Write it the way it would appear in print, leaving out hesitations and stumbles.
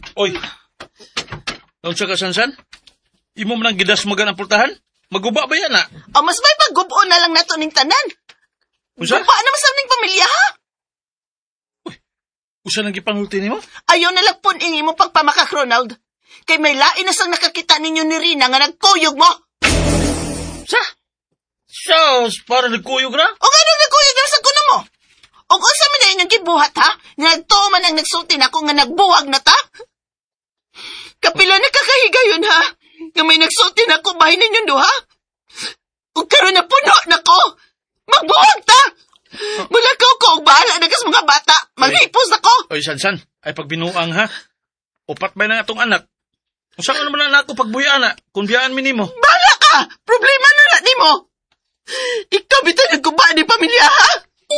Oy, naon siya ka, Sansan? Imo man ang gidas magan ang pultahan? Maguba ba yan, na? O mas may paggubo na lang nato ning tanan. Usa? Guba na masam ning pamilya, ha? Usa nang gipangulti nimo? Ayaw na lang puning mo pagpamakak, Ronald. Kay may lain na sang nakakita ninyo ni Rina nga nagkuyog mo. Sa? Sos, para nagkuyog na? O nga nagkuyog na sa kuno mo? O kung sa man na inyong gibuhat, ha? Nagtuman ang nagsulti na ako nga nagbuwag na ta? Kapila na kakahigayon, ha? Nga may nagsulti na ako bahay ninyong duha? O karon na puno na ko. Magbuwag ta! Mula ko og bahala na kas mga bata. Maghipos na ko. Oy, Sansan, ay pagbinuang, ha? Upat ba na atong anak? Usa ko naman na ako pagbuyaan, na? Kung biyaan mi nimo. Bahala ka! Problema na nimo. Ikaw bitaw nagkuba ni pamilya, ha?